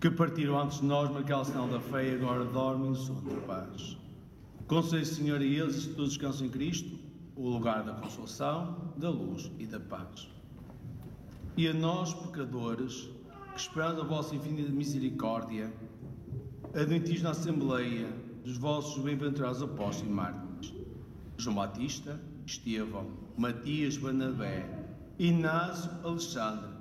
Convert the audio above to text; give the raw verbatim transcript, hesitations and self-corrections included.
que partiram antes de nós naquele sinal da fé e agora dormem no sono da paz. Concede, Senhor, a eles que todos descansam em Cristo, o lugar da consolação, da luz e da paz. E a nós, pecadores, que esperamos a vossa infinita misericórdia, admitis na Assembleia dos vossos bem-aventurados apóstolos e mártires, João Batista, Estevão, Matias, Barnabé, Inácio, Alexandre,